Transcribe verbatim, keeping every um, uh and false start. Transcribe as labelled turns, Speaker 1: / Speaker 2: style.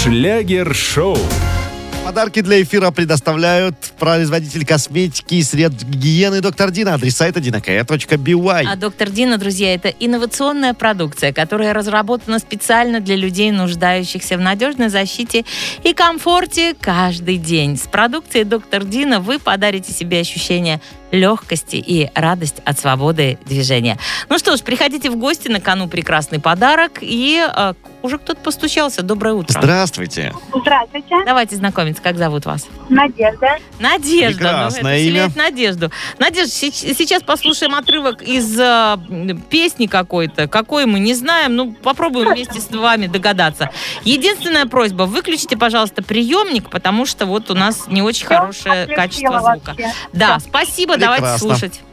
Speaker 1: Шлягер-шоу.
Speaker 2: Подарки для эфира предоставляют производитель косметики и средств гигиены доктор Дина. Адрес сайта динакая точка би уай.
Speaker 3: А доктор Дина, друзья, это инновационная продукция, которая разработана специально для людей, нуждающихся в надежной защите и комфорте каждый день. С продукцией доктор Дина вы подарите себе ощущение легкости и радость от свободы движения. Ну что ж, приходите в гости, на кону прекрасный подарок. И э, уже кто-то постучался. Доброе утро.
Speaker 2: Здравствуйте.
Speaker 4: Здравствуйте.
Speaker 3: Давайте знакомиться. Как зовут вас?
Speaker 4: Надежда.
Speaker 3: Надежда.
Speaker 2: Прекрасное
Speaker 3: Ну, это
Speaker 2: имя.
Speaker 3: вселяет надежду. Надежда, се- сейчас послушаем отрывок из э, песни какой-то. Какой мы не знаем. Ну, попробуем вместе с вами догадаться. Единственная просьба. Выключите, пожалуйста, приемник, потому что вот у нас не очень хорошее
Speaker 4: Отключила
Speaker 3: качество звука.
Speaker 4: вообще.
Speaker 3: Да, спасибо. Давайте
Speaker 2: Прекрасно.
Speaker 3: слушать.